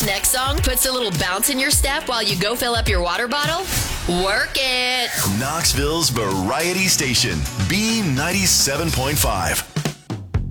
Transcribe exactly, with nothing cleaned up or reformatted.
this next song puts a little bounce in your step while you go fill up your water bottle? Work it! Knoxville's Variety Station, B ninety-seven point five.